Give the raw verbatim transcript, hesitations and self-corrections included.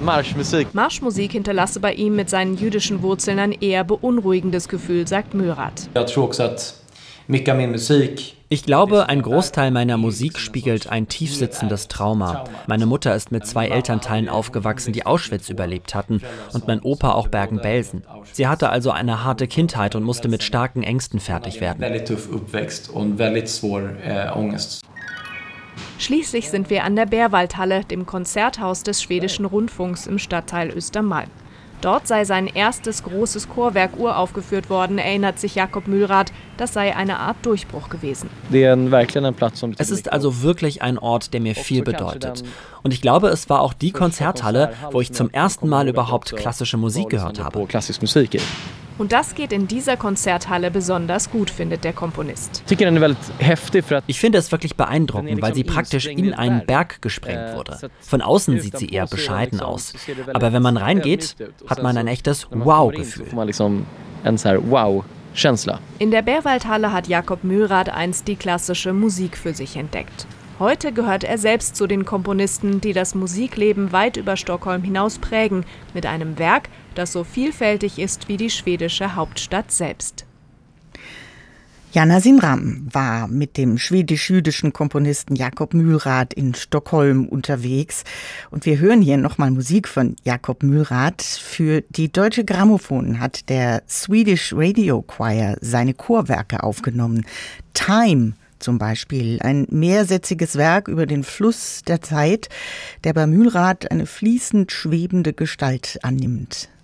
Marschmusik. Marschmusik hinterlasse bei ihm mit seinen jüdischen Wurzeln ein eher beunruhigendes Gefühl, sagt Myhrad. Ich glaube, ein Großteil meiner Musik spiegelt ein tiefsitzendes Trauma. Meine Mutter ist mit zwei Elternteilen aufgewachsen, die Auschwitz überlebt hatten, und mein Opa auch Bergen-Belsen. Sie hatte also eine harte Kindheit und musste mit starken Ängsten fertig werden. Schließlich sind wir an der Bärwaldhalle, dem Konzerthaus des schwedischen Rundfunks im Stadtteil Östermalm. Dort sei sein erstes großes Chorwerk uraufgeführt worden, erinnert sich Jakob Myhrad. Das sei eine Art Durchbruch gewesen. Es ist also wirklich ein Ort, der mir viel bedeutet. Und ich glaube, es war auch die Konzerthalle, wo ich zum ersten Mal überhaupt klassische Musik gehört habe. Und das geht in dieser Konzerthalle besonders gut, findet der Komponist. Ich finde es wirklich beeindruckend, weil sie praktisch in einen Berg gesprengt wurde. Von außen sieht sie eher bescheiden aus. Aber wenn man reingeht, hat man ein echtes Wow-Gefühl. In der Bärwaldhalle hat Jakob Myhrad einst die klassische Musik für sich entdeckt. Heute gehört er selbst zu den Komponisten, die das Musikleben weit über Stockholm hinaus prägen, mit einem Werk, das so vielfältig ist wie die schwedische Hauptstadt selbst. Jana Simram war mit dem schwedisch-jüdischen Komponisten Jakob Myhrad in Stockholm unterwegs. Und wir hören hier nochmal Musik von Jakob Myhrad. Für die Deutsche Grammophon hat der Swedish Radio Choir seine Chorwerke aufgenommen. Time zum Beispiel, ein mehrsätziges Werk über den Fluss der Zeit, der bei Myhrad eine fließend schwebende Gestalt annimmt.